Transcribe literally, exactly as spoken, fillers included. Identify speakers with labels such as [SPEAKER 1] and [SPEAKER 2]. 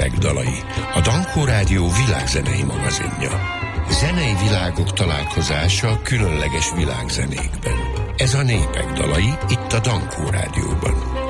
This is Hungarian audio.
[SPEAKER 1] népek dalai, a Dankó Rádió világzenei magazinja. Zenei világok találkozása különleges világzenékben. Ez a Népek dalai itt a Dankó Rádióban.